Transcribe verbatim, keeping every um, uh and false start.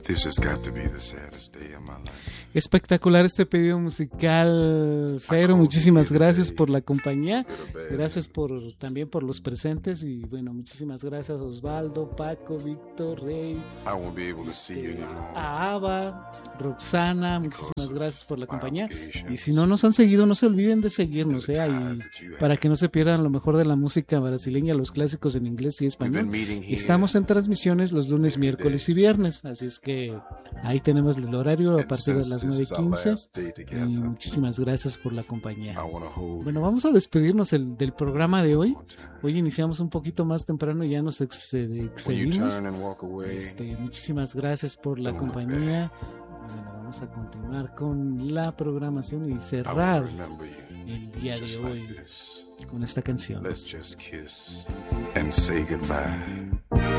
This has got to be the saddest day of my life. Espectacular este pedido musical, Cero. Muchísimas gracias por la compañía. Gracias por también por los presentes. Y bueno, muchísimas gracias Osvaldo, Paco, Víctor, Rey, I won't be able to see you anymore. a Ava, Roxana. Muchísimas gracias por la compañía. Y si no nos han seguido, no se olviden de seguirnos, ¿eh? Ahí, para que no se pierdan lo mejor de la música brasileña, los clásicos en inglés y español. Estamos en transmisiones los lunes, miércoles y viernes. Así es que ahí tenemos el horario a partir de las nueve quince. Y muchísimas gracias por la compañía. Bueno, vamos a despedirnos el, del programa de hoy. Hoy iniciamos un poquito más temprano y ya nos ex, excedimos. Este, muchísimas gracias por la compañía. Y bueno, vamos a continuar con la programación y cerrar el día de hoy con esta canción. Let's just kiss and say goodbye.